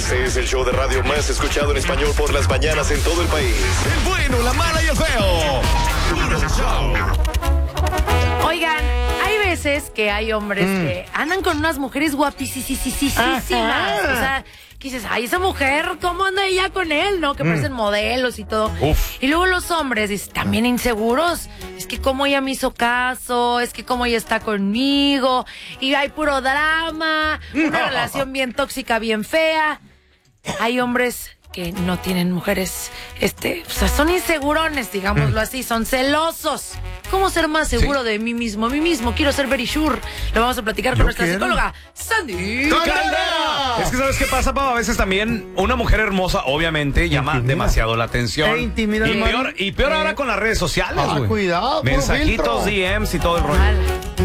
Este es el show de radio más escuchado en español por las mañanas en todo el país. El bueno, la mala y el feo. Puro show. Oigan, hay veces que hay hombres que andan con unas mujeres guapísimas. O sea, que dices, ay, esa mujer, ¿cómo anda ella con él? ¿No? Que parecen modelos y todo. Uf. Y luego los hombres, dicen, también inseguros. Es que cómo ella me hizo caso, es que cómo ella está conmigo. Y hay puro drama, una relación bien tóxica, bien fea. Hay hombres que no tienen mujeres, o sea, son insegurones, digámoslo así, son celosos. ¿Cómo ser más seguro de mí mismo? Quiero ser very sure. Lo vamos a platicar con nuestra psicóloga, Sandy ¡Caldera! Es que ¿sabes qué pasa, Pau? A veces también una mujer hermosa, obviamente, llama demasiado la atención. Intimida al marido. Y peor ahora con las redes sociales, güey. Cuidado. Mensajitos, DMs y todo el rollo. Mal.